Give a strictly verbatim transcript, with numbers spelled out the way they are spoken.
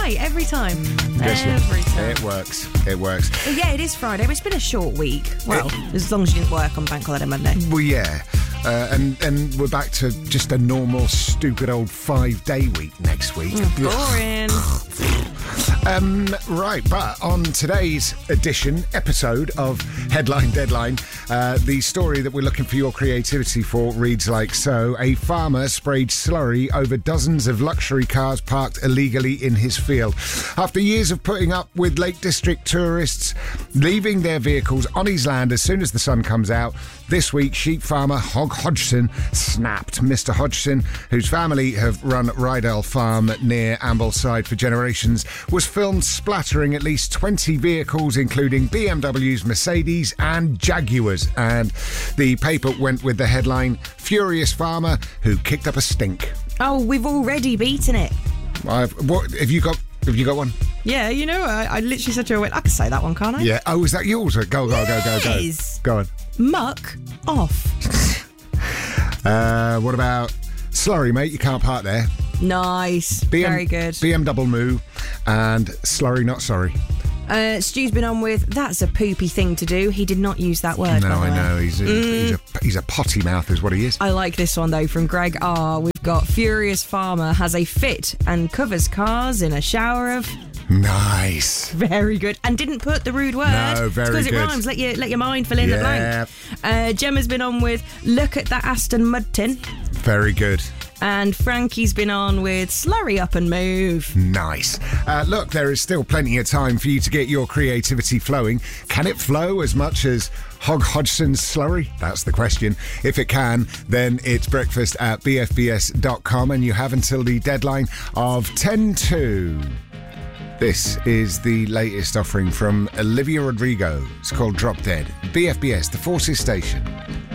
right every time. Yes, every time. It works. It works. Well, yeah, it is Friday, but it's been a short week. Well, it, as long as you didn't work on Bank Holiday Monday. Well, yeah. Uh, and, and we're back to just a normal, stupid old five-day week next week. Boring. Um, right, but on today's edition, episode of Headline Deadline, uh, the story that we're looking for your creativity for reads like so. A farmer sprayed slurry over dozens of luxury cars parked illegally in his field. After years of putting up with Lake District tourists leaving their vehicles on his land as soon as the sun comes out, this week, sheep farmer Hog Hodgson snapped. Mister Hodgson, whose family have run Rydell Farm near Ambleside for generations, was filmed splattering at least twenty vehicles, including B M Ws, Mercedes and Jaguars. And the paper went with the headline, Furious Farmer Who Kicked Up a Stink. Oh, we've already beaten it. I've, what, have you got... Have you got one? Yeah, you know, I, I literally said to her, I can say that one, can't I? Yeah. Oh, is that yours? Go, go, go, go, go. Yes. Go on. Muck off. uh, what about slurry, mate? You can't park there. Nice. B M, Very good. B M double moo and slurry, not sorry. Uh, Stu's been on with, that's a poopy thing to do. He did not use that word, No, by the I way. know. He's a, Mm. he's, a, he's a potty mouth is what he is. I like this one, though, from Greg R. We've got Furious Farmer has a fit and covers cars in a shower of... Nice. Very good. And didn't put the rude word. No, very because it good. rhymes. Let your, let your mind fill in Yeah. the blank. Uh, Gemma's been on with, look at that Aston mud tin. Very good. And Frankie's been on with slurry up and move. Nice. Uh, look, there is still plenty of time for you to get your creativity flowing. Can it flow as much as Hog Hodgson's slurry? That's the question. If it can, then it's breakfast at b f b s dot com and you have until the deadline of ten to. This is the latest offering from Olivia Rodrigo. It's called Drop Dead. B F B S, the Forces Station.